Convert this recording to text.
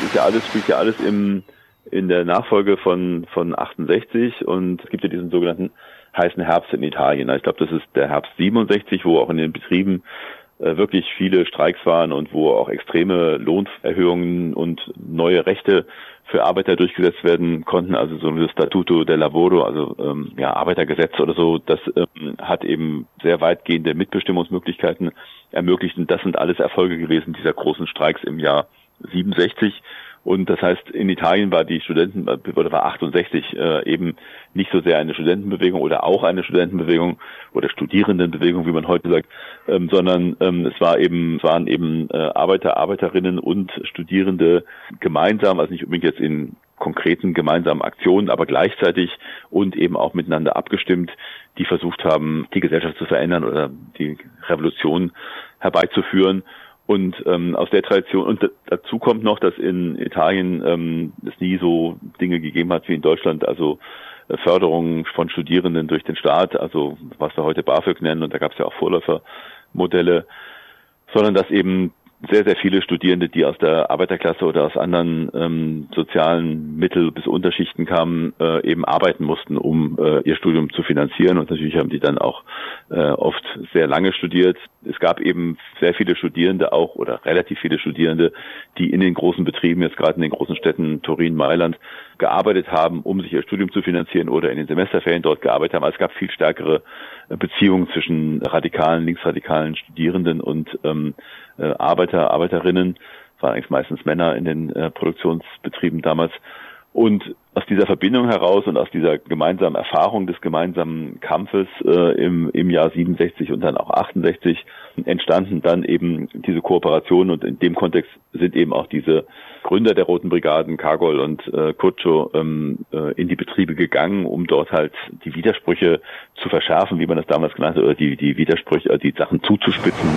spielt ja alles in der Nachfolge von 68 und es gibt ja diesen sogenannten heißen Herbst in Italien. Ich glaube, das ist der Herbst 67, wo auch in den Betrieben wirklich viele Streiks waren und wo auch extreme Lohnerhöhungen und neue Rechte für Arbeiter durchgesetzt werden konnten, also so ein Statuto del Lavoro, also Arbeitergesetz oder so, das hat eben sehr weitgehende Mitbestimmungsmöglichkeiten ermöglicht und das sind alles Erfolge gewesen dieser großen Streiks im Jahr 67. Und das heißt, in Italien war war 68 eben nicht so sehr eine Studentenbewegung oder auch eine Studentenbewegung oder Studierendenbewegung, wie man heute sagt, sondern es waren eben Arbeiter, Arbeiterinnen und Studierende gemeinsam, also nicht unbedingt jetzt in konkreten gemeinsamen Aktionen, aber gleichzeitig und eben auch miteinander abgestimmt, die versucht haben, die Gesellschaft zu verändern oder die Revolution herbeizuführen. Und aus der Tradition, und dazu kommt noch, dass in Italien es nie so Dinge gegeben hat wie in Deutschland, also Förderung von Studierenden durch den Staat, also was wir heute BAföG nennen, und da gab es ja auch Vorläufermodelle, sondern dass eben sehr, sehr viele Studierende, die aus der Arbeiterklasse oder aus anderen sozialen Mittel- bis Unterschichten kamen, eben arbeiten mussten, um ihr Studium zu finanzieren. Und natürlich haben die dann auch oft sehr lange studiert. Es gab eben sehr viele Studierende auch oder relativ viele Studierende, die in den großen Betrieben, jetzt gerade in den großen Städten Turin, Mailand, gearbeitet haben, um sich ihr Studium zu finanzieren oder in den Semesterferien dort gearbeitet haben. Also es gab viel stärkere Beziehungen zwischen radikalen, linksradikalen Studierenden und Arbeiterinnen, waren eigentlich meistens Männer in den Produktionsbetrieben damals. Und aus dieser Verbindung heraus und aus dieser gemeinsamen Erfahrung des gemeinsamen Kampfes im Jahr 67 und dann auch 68 entstanden dann eben diese Kooperationen und in dem Kontext sind eben auch diese Gründer der Roten Brigaden, Kargol und Curcio, in die Betriebe gegangen, um dort halt die Widersprüche zu verschärfen, wie man das damals genannt hat, oder die Widersprüche, die Sachen zuzuspitzen.